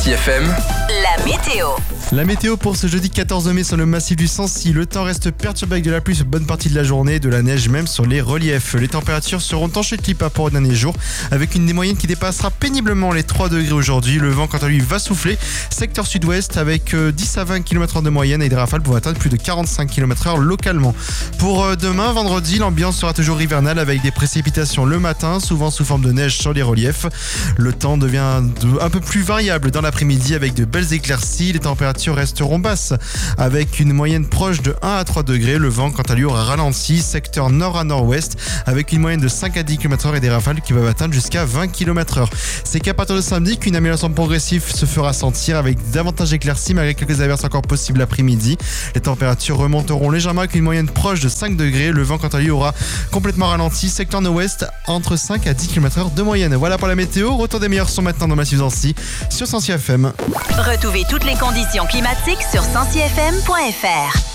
Sancy FM, la météo. La météo pour ce jeudi 14 mai sur le massif du Sancy. Le temps reste perturbé avec de la pluie sur bonne partie de la journée, de la neige même sur les reliefs. Les températures seront en chute par rapport aux derniers jours, avec une des moyennes qui dépassera péniblement les 3 degrés aujourd'hui. Le vent quant à lui va souffler, secteur sud-ouest avec 10 à 20 km/h de moyenne et des rafales pouvant atteindre plus de 45 km/h localement. Pour demain, vendredi, l'ambiance sera toujours hivernale avec des précipitations le matin, souvent sous forme de neige sur les reliefs. Le temps devient un peu plus variable dans l'après-midi avec de belles éclaircies. Les températures resteront basses avec une moyenne proche de 1 à 3 degrés. Le vent quant à lui aura ralenti, secteur nord à nord-ouest avec une moyenne de 5 à 10 km/h et des rafales qui peuvent atteindre jusqu'à 20 km/h. C'est qu'à partir de samedi qu'une amélioration progressive se fera sentir avec davantage d'éclaircies malgré quelques averses encore possibles l'après-midi. Les températures remonteront légèrement avec une moyenne proche de 5 degrés. Le vent quant à lui aura complètement ralenti, secteur nord-ouest entre 5 à 10 km/h de moyenne. Voilà pour la météo. Retour des meilleurs sons maintenant dans le massif Sancy sur Sancy FM. Retrouvez toutes les conditions climatiques sur sancyfm.fr.